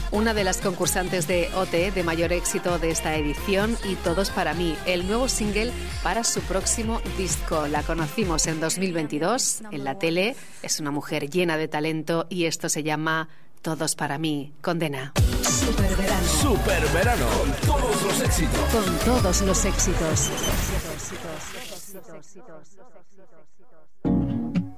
una de las concursantes de OT de mayor éxito de esta edición, y Todos para mí, el nuevo single para su próximo disco. La conocimos en 2022 en la tele, es una mujer llena de talento y esto se llama Todos para mí. Condena. Superverano. Superverano. Con todos los éxitos. Con todos los éxitos.